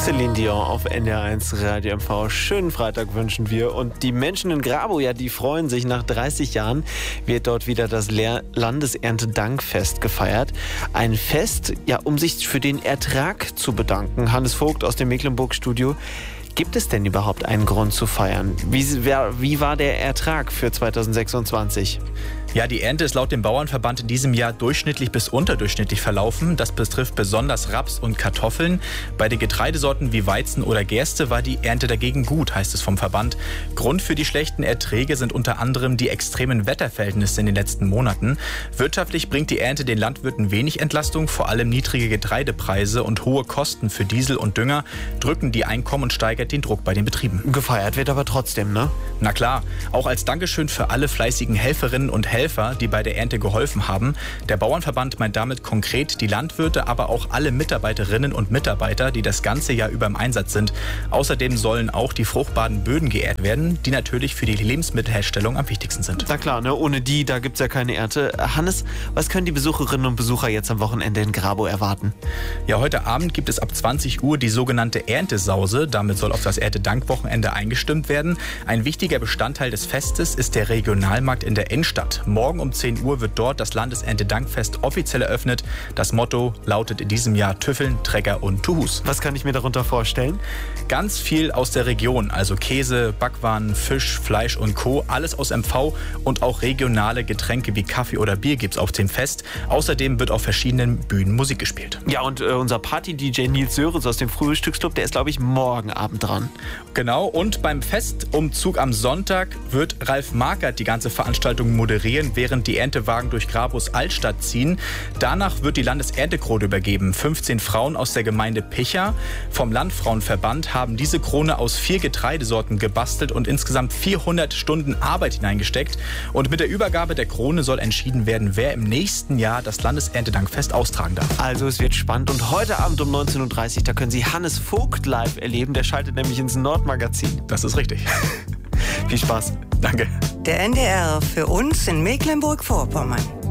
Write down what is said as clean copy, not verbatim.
Celine Dion auf NDR1 Radio MV. Schönen Freitag wünschen wir. Und die Menschen in Grabow, ja, die freuen sich. Nach 30 Jahren wird dort wieder das Landeserntedankfest gefeiert. Ein Fest, ja, um sich für den Ertrag zu bedanken. Hannes Vogt aus dem Mecklenburg-Studio. Gibt es denn überhaupt einen Grund zu feiern? Wie war der Ertrag für 2026? Ja, die Ernte ist laut dem Bauernverband in diesem Jahr durchschnittlich bis unterdurchschnittlich verlaufen. Das betrifft besonders Raps und Kartoffeln. Bei den Getreidesorten wie Weizen oder Gerste war die Ernte dagegen gut, heißt es vom Verband. Grund für die schlechten Erträge sind unter anderem die extremen Wetterverhältnisse in den letzten Monaten. Wirtschaftlich bringt die Ernte den Landwirten wenig Entlastung. Vor allem niedrige Getreidepreise und hohe Kosten für Diesel und Dünger drücken die Einkommen und steigert den Druck bei den Betrieben. Gefeiert wird aber trotzdem, ne? Na klar, auch als Dankeschön für alle fleißigen Helferinnen und Helfer, die bei der Ernte geholfen haben. Der Bauernverband meint damit konkret die Landwirte, aber auch alle Mitarbeiterinnen und Mitarbeiter, die das ganze Jahr über im Einsatz sind. Außerdem sollen auch die fruchtbaren Böden geehrt werden, die natürlich für die Lebensmittelherstellung am wichtigsten sind. Na klar, ne? Ohne die, da gibt's ja keine Ernte. Hannes, was können die Besucherinnen und Besucher jetzt am Wochenende in Grabow erwarten? Ja, heute Abend gibt es ab 20 Uhr die sogenannte Erntesause. Damit soll auf das Erntedankwochenende eingestimmt werden. Ein wichtiger Bestandteil des Festes ist der Regionalmarkt in der Innenstadt. Morgen um 10 Uhr wird dort das Landeserntedankfest offiziell eröffnet. Das Motto lautet in diesem Jahr Tüffeln, Trecker und Tuhus. Was kann ich mir darunter vorstellen? Ganz viel aus der Region, also Käse, Backwaren, Fisch, Fleisch und Co. Alles aus MV und auch regionale Getränke wie Kaffee oder Bier gibt's auf dem Fest. Außerdem wird auf verschiedenen Bühnen Musik gespielt. Ja, und unser Party-DJ Nils Sörensen aus dem Frühstücksclub, der ist, glaube ich, morgen Abend dran. Genau, und beim Festumzug am Sonntag wird Ralf Markert die ganze Veranstaltung moderieren, während die Erntewagen durch Grabows Altstadt ziehen. Danach wird die Landeserntekrone übergeben. 15 Frauen aus der Gemeinde Picha vom Landfrauenverband haben diese Krone aus 4 Getreidesorten gebastelt und insgesamt 400 Stunden Arbeit hineingesteckt. Und mit der Übergabe der Krone soll entschieden werden, wer im nächsten Jahr das Landeserntedankfest austragen darf. Also es wird spannend und heute Abend um 19.30 Uhr, da können Sie Hannes Vogt live erleben. Der schaltet nämlich ins Nordmagazin. Das ist richtig. Viel Spaß. Danke. Der NDR für uns in Mecklenburg-Vorpommern.